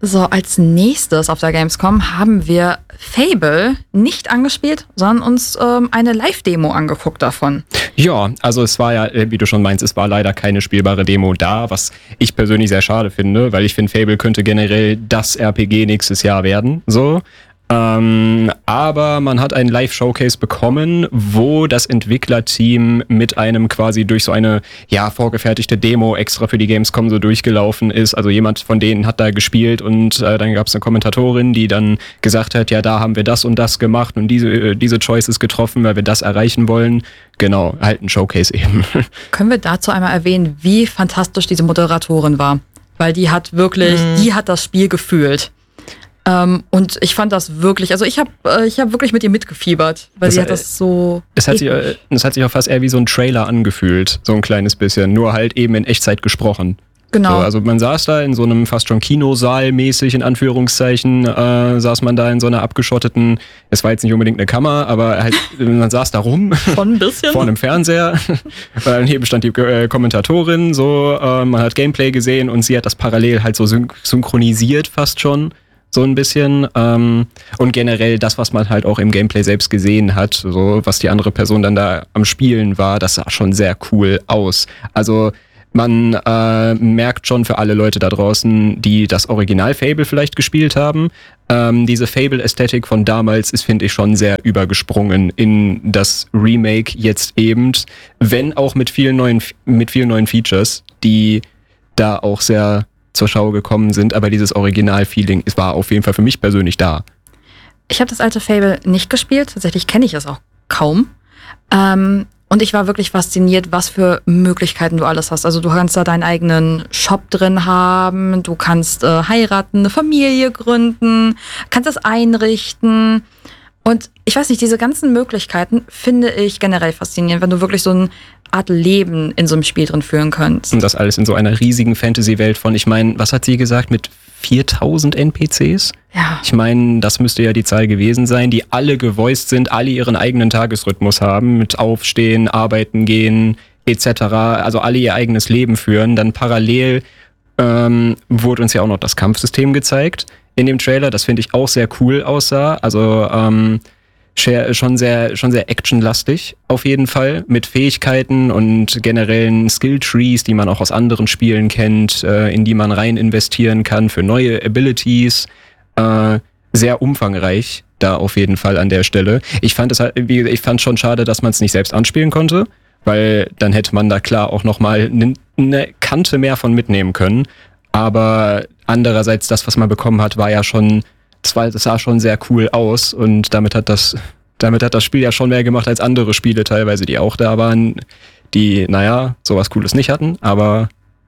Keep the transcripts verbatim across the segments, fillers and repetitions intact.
So, als nächstes auf der Gamescom haben wir Fable nicht angespielt, sondern uns ähm, eine Live-Demo angeguckt davon. Ja, also es war ja, wie du schon meinst, es war leider keine spielbare Demo da, was ich persönlich sehr schade finde, weil ich finde, Fable könnte generell das R P G nächstes Jahr werden, so. Ähm, aber man hat einen Live-Showcase bekommen, wo das Entwicklerteam mit einem quasi durch so eine ja vorgefertigte Demo extra für die Gamescom so durchgelaufen ist. Also jemand von denen hat da gespielt und äh, dann gab es eine Kommentatorin, die dann gesagt hat, ja, da haben wir das und das gemacht und diese, äh, diese Choices getroffen, weil wir das erreichen wollen. Genau, halt ein Showcase eben. Können wir dazu einmal erwähnen, wie fantastisch diese Moderatorin war? Weil die hat wirklich, mhm. die hat das Spiel gefühlt. Ähm, und ich fand das wirklich, also ich habe äh, ich hab wirklich mit ihr mitgefiebert, weil das, sie hat das so... Es hat, sich, es hat sich auch fast eher wie so ein Trailer angefühlt, so ein kleines bisschen, nur halt eben in Echtzeit gesprochen. Genau. So, also man saß da in so einem fast schon Kinosaal mäßig, in Anführungszeichen, äh, saß man da in so einer abgeschotteten, es war jetzt nicht unbedingt eine Kammer, aber halt, man saß da rum. Schon ein bisschen. Vor einem Fernseher. Daneben stand die äh, Kommentatorin, so, äh, man hat Gameplay gesehen und sie hat das parallel halt so syn- synchronisiert fast schon. So ein bisschen. Ähm, und generell das, was man halt auch im Gameplay selbst gesehen hat, so was die andere Person dann da am Spielen war, das sah schon sehr cool aus. Also man äh, merkt schon für alle Leute da draußen, die das Original Fable vielleicht gespielt haben, ähm, diese Fable-Ästhetik von damals ist, finde ich, schon sehr übergesprungen in das Remake jetzt eben, wenn auch mit vielen neuen, mit vielen neuen Features, die da auch sehr zur Schau gekommen sind, aber dieses Original-Feeling war auf jeden Fall für mich persönlich da. Ich habe das alte Fable nicht gespielt, tatsächlich kenne ich es auch kaum. Ähm, und ich war wirklich fasziniert, was für Möglichkeiten du alles hast. Also du kannst da deinen eigenen Shop drin haben, du kannst äh, heiraten, eine Familie gründen, kannst das einrichten. Und ich weiß nicht, diese ganzen Möglichkeiten finde ich generell faszinierend, wenn du wirklich so eine Art Leben in so einem Spiel drin führen könntest. Und das alles in so einer riesigen Fantasy-Welt von, ich meine, was hat sie gesagt, mit viertausend N P Cs? Ja. Ich meine, das müsste ja die Zahl gewesen sein, die alle gevoiced sind, alle ihren eigenen Tagesrhythmus haben, mit Aufstehen, Arbeiten gehen, et cetera. Also alle ihr eigenes Leben führen. Dann parallel ähm, wurde uns ja auch noch das Kampfsystem gezeigt in dem Trailer, das finde ich auch sehr cool aussah. Also ähm, schon sehr, schon sehr actionlastig auf jeden Fall, mit Fähigkeiten und generellen Skill-Trees, die man auch aus anderen Spielen kennt, äh, in die man rein investieren kann für neue Abilities. Äh, sehr umfangreich da auf jeden Fall an der Stelle. Ich fand es halt, wie, ich fand schon schade, dass man es nicht selbst anspielen konnte, weil dann hätte man da klar auch nochmal eine ne Kante mehr von mitnehmen können. Aber andererseits, das, was man bekommen hat, war ja schon, das, war, das sah schon sehr cool aus und damit hat das, damit hat das Spiel ja schon mehr gemacht als andere Spiele teilweise, die auch da waren, die, naja, sowas Cooles nicht hatten, aber...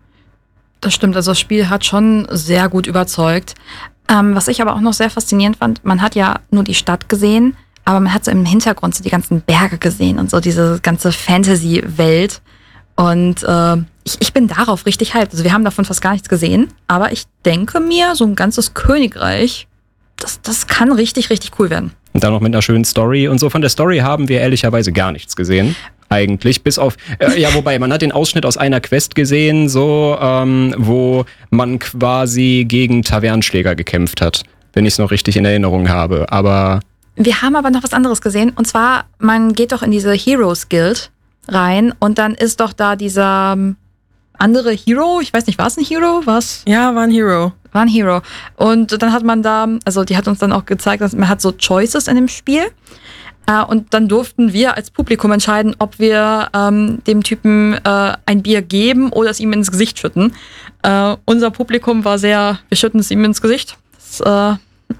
Das stimmt, also das Spiel hat schon sehr gut überzeugt. Ähm, was ich aber auch noch sehr faszinierend fand, man hat ja nur die Stadt gesehen, aber man hat so im Hintergrund so die ganzen Berge gesehen und so diese ganze Fantasy-Welt. Und äh, ich, ich bin darauf richtig hyped. Also wir haben davon fast gar nichts gesehen, aber ich denke mir, so ein ganzes Königreich, das, das kann richtig, richtig cool werden. Und dann noch mit einer schönen Story. Und so von der Story haben wir ehrlicherweise gar nichts gesehen. Eigentlich, bis auf, äh, ja, wobei, man hat den Ausschnitt aus einer Quest gesehen, so, ähm, wo man quasi gegen Tavernenschläger gekämpft hat, wenn ich es noch richtig in Erinnerung habe. Aber wir haben aber noch was anderes gesehen. Und zwar, man geht doch in diese Heroes Guild rein und dann ist doch da dieser andere Hero, ich weiß nicht, war es ein Hero? Was? Ja, war ein Hero. War ein Hero. Und dann hat man da, also die hat uns dann auch gezeigt, dass man hat so Choices in dem Spiel. Und dann durften wir als Publikum entscheiden, ob wir ähm, dem Typen äh, ein Bier geben oder es ihm ins Gesicht schütten. Äh, unser Publikum war sehr, wir schütten es ihm ins Gesicht. Das äh,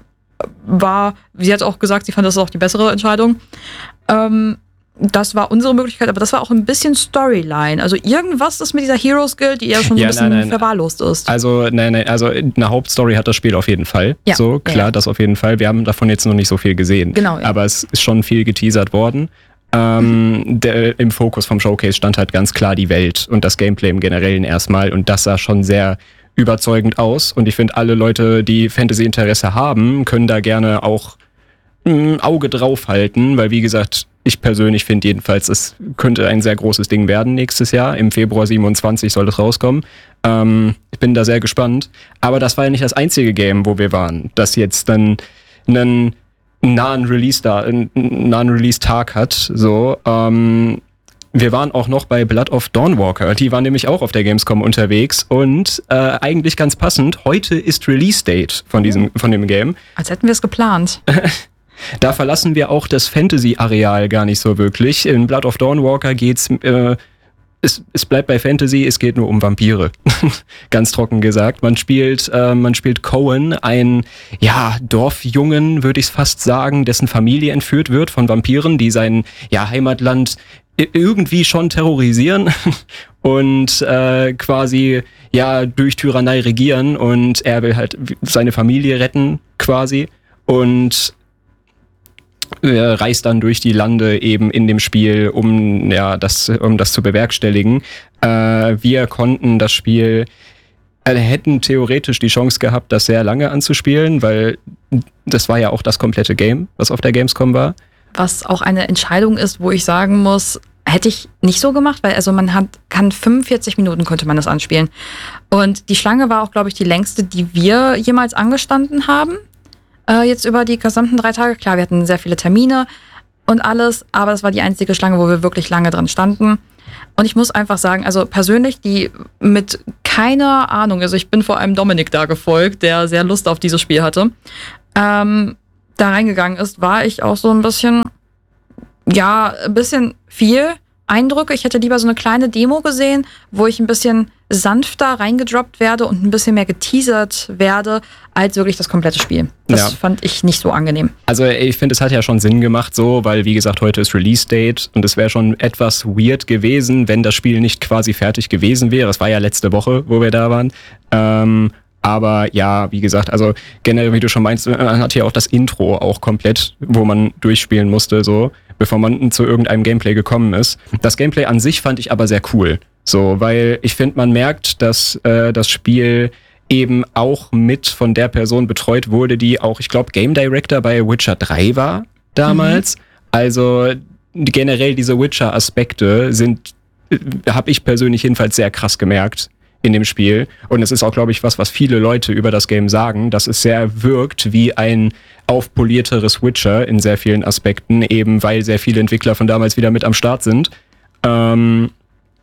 war, sie hat auch gesagt, sie fand das auch die bessere Entscheidung. Ähm, Das war unsere Möglichkeit, aber das war auch ein bisschen Storyline. Also irgendwas ist mit dieser Heroes Guild, die ja schon so ja, ein bisschen nein, nein. verwahrlost ist. Also, nein, nein, also eine Hauptstory hat das Spiel auf jeden Fall. Ja. So, klar, ja, ja. das auf jeden Fall. Wir haben davon jetzt noch nicht so viel gesehen. Genau. Ja. Aber es ist schon viel geteasert worden. Ähm, mhm. der, im Fokus vom Showcase stand halt ganz klar die Welt und das Gameplay im Generellen erstmal. Und das sah schon sehr überzeugend aus. Und ich finde, alle Leute, die Fantasy-Interesse haben, können da gerne auch ein Auge drauf halten, weil wie gesagt, ich persönlich finde jedenfalls, es könnte ein sehr großes Ding werden nächstes Jahr. Im Februar siebenundzwanzig soll es rauskommen. Ähm, ich bin da sehr gespannt. Aber das war ja nicht das einzige Game, wo wir waren, das jetzt dann einen nahen Release da, einen nahen Release-Tag hat. So, ähm, wir waren auch noch bei Blood of Dawnwalker. Die waren nämlich auch auf der Gamescom unterwegs und äh, eigentlich ganz passend, heute ist Release-Date von diesem, von dem Game. Als hätten wir es geplant. Da verlassen wir auch das Fantasy-Areal gar nicht so wirklich. In Blood of Dawnwalker geht's, äh, es, es bleibt bei Fantasy, es geht nur um Vampire. Ganz trocken gesagt. Man spielt, äh, man spielt Cohen, ein, ja, Dorfjungen, würde ich es fast sagen, dessen Familie entführt wird von Vampiren, die sein, ja, Heimatland irgendwie schon terrorisieren und äh, quasi, ja, durch Tyrannei regieren und er will halt seine Familie retten, quasi. Und Er reist dann durch die Lande eben in dem Spiel, um ja das, um das zu bewerkstelligen. Äh, wir konnten das Spiel, äh, hätten theoretisch die Chance gehabt, das sehr lange anzuspielen, weil das war ja auch das komplette Game, was auf der Gamescom war. Was auch eine Entscheidung ist, wo ich sagen muss, hätte ich nicht so gemacht, weil also man hat, kann fünfundvierzig Minuten konnte man das anspielen. Und die Schlange war auch, glaube ich, die längste, die wir jemals angestanden haben. Jetzt über die gesamten drei Tage. Klar, wir hatten sehr viele Termine und alles, aber es war die einzige Schlange, wo wir wirklich lange dran standen. Und ich muss einfach sagen, also persönlich, die mit keiner Ahnung, also ich bin vor allem Dominik da gefolgt, der sehr Lust auf dieses Spiel hatte, ähm, da reingegangen ist, war ich auch so ein bisschen, ja, ein bisschen viel Eindrücke. Ich hätte lieber so eine kleine Demo gesehen, wo ich ein bisschen sanfter reingedroppt werde und ein bisschen mehr geteasert werde, als wirklich das komplette Spiel. Das ja. fand ich nicht so angenehm. Also ich finde, es hat ja schon Sinn gemacht so, weil wie gesagt, heute ist Release-Date und es wäre schon etwas weird gewesen, wenn das Spiel nicht quasi fertig gewesen wäre. Es war ja letzte Woche, wo wir da waren. Ähm, aber ja, wie gesagt, also generell, wie du schon meinst, man hat ja auch das Intro auch komplett, wo man durchspielen musste, so, bevor man zu irgendeinem Gameplay gekommen ist. Das Gameplay an sich fand ich aber sehr cool. So, weil ich finde, man merkt, dass äh, das Spiel eben auch mit von der Person betreut wurde, die auch, ich glaube, Game Director bei Witcher drei war damals. Mhm. Also generell diese Witcher-Aspekte sind, äh, habe ich persönlich jedenfalls sehr krass gemerkt in dem Spiel. Und es ist auch, glaube ich, was, was viele Leute über das Game sagen, dass es sehr wirkt wie ein aufpolierteres Witcher in sehr vielen Aspekten, eben weil sehr viele Entwickler von damals wieder mit am Start sind. Ähm,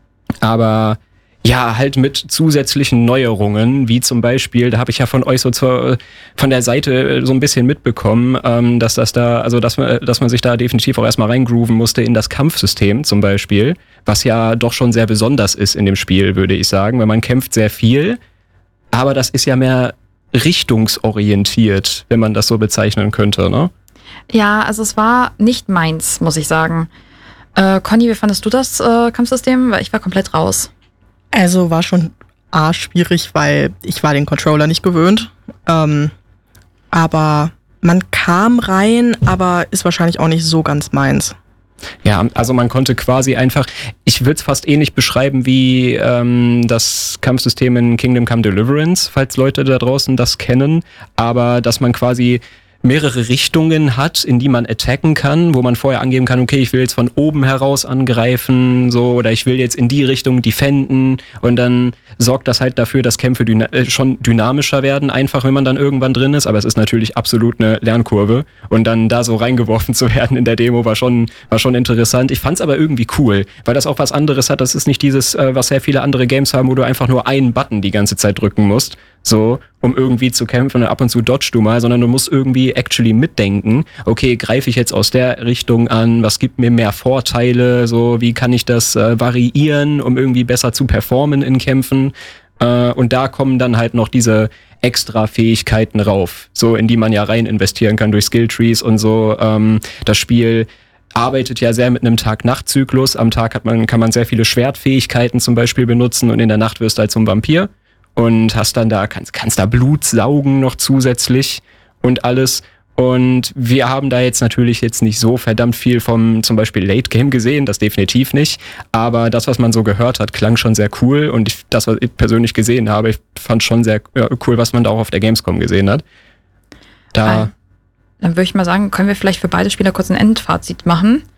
aber ja, halt mit zusätzlichen Neuerungen, wie zum Beispiel, da habe ich ja von euch so zur, von der Seite so ein bisschen mitbekommen, ähm, dass das da, also dass man, dass man sich da definitiv auch erstmal reingrooven musste in das Kampfsystem zum Beispiel, was ja doch schon sehr besonders ist in dem Spiel, würde ich sagen, weil man kämpft sehr viel, aber das ist ja mehr richtungsorientiert, wenn man das so bezeichnen könnte, ne? Ja, also es war nicht meins, muss ich sagen. Äh, Conny, wie fandest du das äh, Kampfsystem? Weil ich war komplett raus. Also war schon A, schwierig, weil ich war den Controller nicht gewöhnt. Ähm, aber man kam rein, aber ist wahrscheinlich auch nicht so ganz meins. Ja, also man konnte quasi einfach, ich würde es fast ähnlich beschreiben wie ähm, das Kampfsystem in Kingdom Come Deliverance, falls Leute da draußen das kennen, aber dass man quasi mehrere Richtungen hat, in die man attacken kann, wo man vorher angeben kann, okay, ich will jetzt von oben heraus angreifen, so, oder ich will jetzt in die Richtung defenden, und dann sorgt das halt dafür, dass Kämpfe dyna- äh, schon dynamischer werden, einfach wenn man dann irgendwann drin ist, aber es ist natürlich absolut eine Lernkurve, und dann da so reingeworfen zu werden in der Demo war schon, war schon interessant. Ich fand's aber irgendwie cool, weil das auch was anderes hat, das ist nicht dieses, äh, was sehr viele andere Games haben, wo du einfach nur einen Button die ganze Zeit drücken musst, so, um irgendwie zu kämpfen, und ab und zu dodgst du mal, sondern du musst irgendwie actually mitdenken, okay, greife ich jetzt aus der Richtung an, was gibt mir mehr Vorteile, so, wie kann ich das äh, variieren, um irgendwie besser zu performen in Kämpfen, äh, und da kommen dann halt noch diese extra Fähigkeiten rauf, so, in die man ja rein investieren kann durch Skilltrees und so. Ähm, das Spiel arbeitet ja sehr mit einem Tag-Nacht-Zyklus. Am Tag hat man, kann man sehr viele Schwertfähigkeiten zum Beispiel benutzen, und in der Nacht wirst du halt zum Vampir. Und hast dann da, kannst, kannst da Blut saugen noch zusätzlich und alles. Und wir haben da jetzt natürlich jetzt nicht so verdammt viel vom zum Beispiel Late Game gesehen, das definitiv nicht. Aber das, was man so gehört hat, klang schon sehr cool. Und ich, das, was ich persönlich gesehen habe, ich fand schon sehr ja, cool, was man da auch auf der Gamescom gesehen hat. Da. Dann würde ich mal sagen, können wir vielleicht für beide Spieler kurz ein Endfazit machen.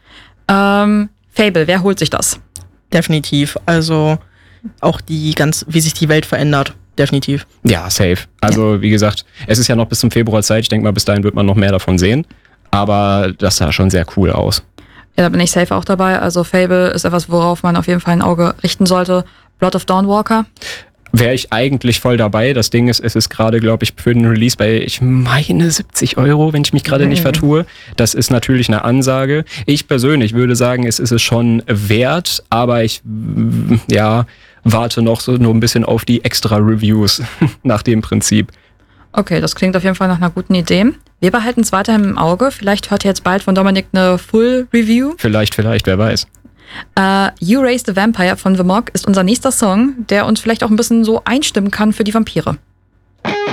Ähm, Fable, wer holt sich das? Definitiv. Also auch die ganz, wie sich die Welt verändert. Definitiv. Ja, safe. Also ja. Wie gesagt, es ist ja noch bis zum Februar Zeit. Ich denke mal, bis dahin wird man noch mehr davon sehen. Aber das sah schon sehr cool aus. Ja, da bin ich safe auch dabei. Also Fable ist etwas, worauf man auf jeden Fall ein Auge richten sollte. Blood of Dawnwalker. Wäre ich eigentlich voll dabei. Das Ding ist, es ist gerade, glaube ich, für den Release bei, ich meine, siebzig Euro, wenn ich mich gerade mhm. nicht vertue. Das ist natürlich eine Ansage. Ich persönlich würde sagen, es ist es schon wert, aber ich, ja, warte noch so nur ein bisschen auf die extra Reviews nach dem Prinzip. Okay, das klingt auf jeden Fall nach einer guten Idee. Wir behalten es weiterhin im Auge. Vielleicht hört ihr jetzt bald von Dominik eine Full Review. Vielleicht, vielleicht, wer weiß. Uh, You Raised the Vampire von The Mock ist unser nächster Song, der uns vielleicht auch ein bisschen so einstimmen kann für die Vampire.